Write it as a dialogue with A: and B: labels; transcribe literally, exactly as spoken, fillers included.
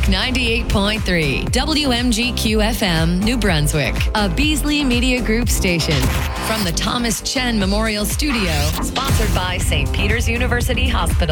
A: ninety-eight point three, W M G Q F M, New Brunswick, a Beasley Media Group station. From the Thomas Chen Memorial Studio, sponsored by Saint Peter's University Hospital.